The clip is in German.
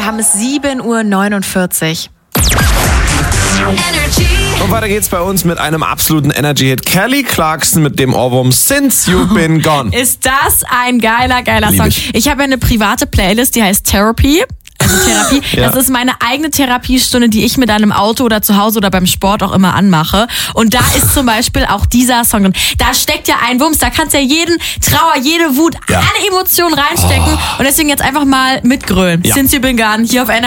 Wir haben es 7:49 Uhr. Und weiter geht's bei uns mit einem absoluten Energy-Hit. Kelly Clarkson mit dem Ohrwurm Since You've Been Gone. Ist das ein geiler Lieb Song. ich. Ich habe ja eine private Playlist, die heißt Therapy. Also Therapie. Ja. Das ist meine eigene Therapiestunde, die ich mit einem Auto oder zu Hause oder beim Sport auch immer anmache. Und da ist zum Beispiel auch dieser Song drin. Da steckt ja ein Wumms, da kannst ja jeden Trauer, jede Wut, alle Emotionen reinstecken. Und deswegen jetzt einfach mal mitgrölen. Ja. Since You've Been Gone, hier auf